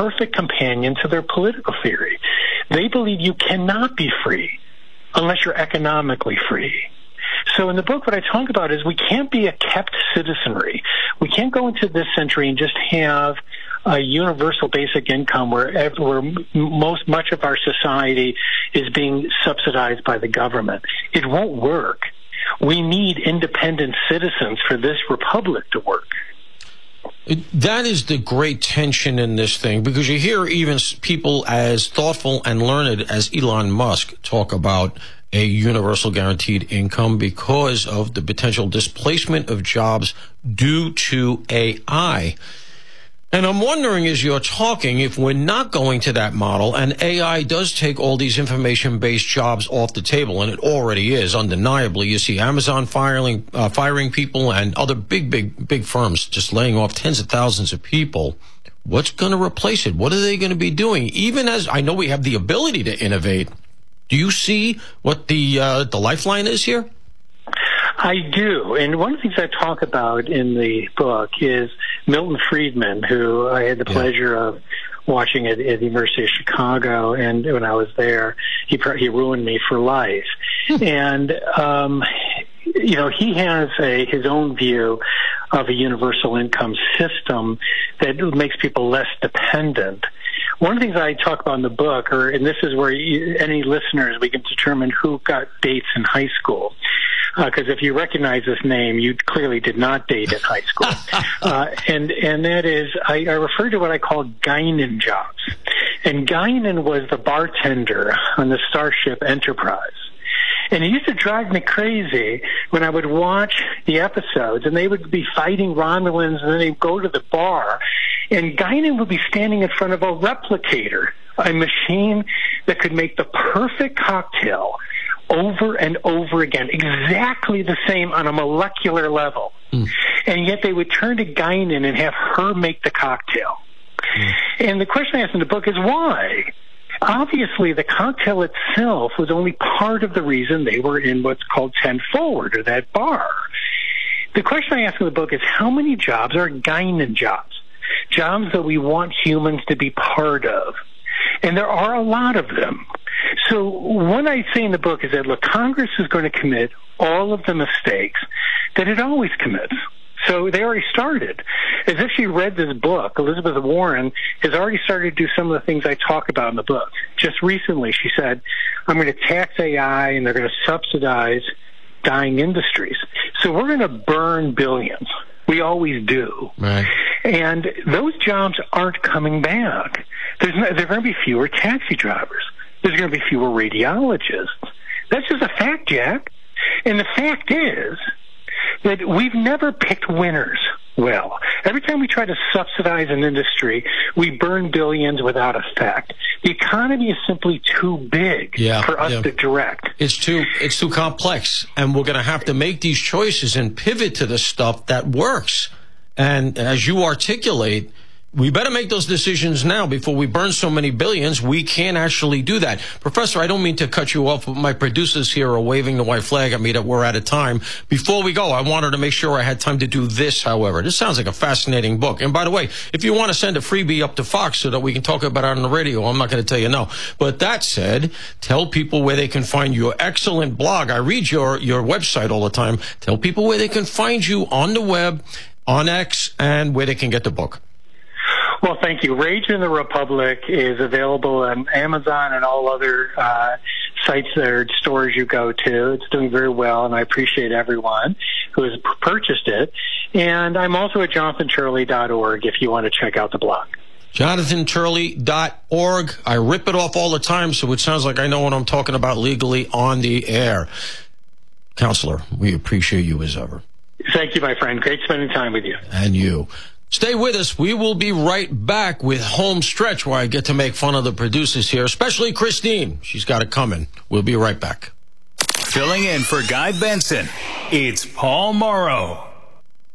perfect companion to their political theory. They believe you cannot be free unless you're economically free. So in the book, what I talk about is we can't be a kept citizenry. We can't go into this century and just have a universal basic income where much of our society is being subsidized by the government. It won't work. We need independent citizens for this republic to work. That is the great tension in this thing, because you hear even people as thoughtful and learned as Elon Musk talk about a universal guaranteed income because of the potential displacement of jobs due to AI. And I'm wondering, as you're talking, if we're not going to that model and AI does take all these information-based jobs off the table, and it already is, undeniably. You see Amazon firing people and other big firms just laying off tens of thousands of people. What's going to replace it? What are they going to be doing? Even as I know we have the ability to innovate, do you see what the lifeline is here? I do. And one of the things I talk about in the book is Milton Friedman, who I had the pleasure of watching at the University of Chicago. And when I was there, he ruined me for life. And, he has his own view of a universal income system that makes people less dependent. One of the things I talk about in the book, and this is where any listeners, we can determine who got dates in high school. Because if you recognize this name, you clearly did not date in high school. And that is, I refer to what I call Guinan jobs. And Guinan was the bartender on the Starship Enterprise. And it used to drive me crazy when I would watch the episodes, and they would be fighting Romulans, and then they'd go to the bar, and Guinan would be standing in front of a replicator, a machine that could make the perfect cocktail over and over again, exactly the same on a molecular level. And yet they would turn to Guinan and have her make the cocktail. And the question I asked in the book is why? Obviously, the cocktail itself was only part of the reason they were in what's called 10 Forward, or that bar. The question I ask in the book is how many jobs are Guinan jobs? Jobs that we want humans to be part of. And there are a lot of them. So what I say in the book is that, look, Congress is going to commit all of the mistakes that it always commits. So they already started. As if she read this book, Elizabeth Warren has already started to do some of the things I talk about in the book. Just recently, she said, I'm going to tax AI and they're going to subsidize dying industries. So we're going to burn billions. We always do. Right. And those jobs aren't coming back. There are going to be fewer taxi drivers. There's going to be fewer radiologists. That's just a fact, Jack. And the fact is that we've never picked winners well. Every time we try to subsidize an industry, we burn billions without effect. The economy is simply too big for us to direct. It's too complex, and we're going to have to make these choices and pivot to the stuff that works. And as you articulate, we better make those decisions now before we burn so many billions. We can't actually do that. Professor, I don't mean to cut you off, but my producers here are waving the white flag at me that we're out of time. Before we go, I wanted to make sure I had time to do this, however. This sounds like a fascinating book. And by the way, if you want to send a freebie up to Fox so that we can talk about it on the radio, I'm not going to tell you no. But that said, tell people where they can find your excellent blog. I read your website all the time. Tell people where they can find you on the web, on X, and where they can get the book. Well, thank you. Rage in the Republic is available on Amazon and all other sites or stores you go to. It's doing very well, and I appreciate everyone who has purchased it. And I'm also at jonathanturley.org if you want to check out the blog. jonathanturley.org. I rip it off all the time, so it sounds like I know what I'm talking about legally on the air. Counselor, we appreciate you as ever. Thank you, my friend. Great spending time with you. And you. Stay with us. We will be right back with Home Stretch, where I get to make fun of the producers here, especially Christine. She's got it coming. We'll be right back. Filling in for Guy Benson, it's Paul Morrow.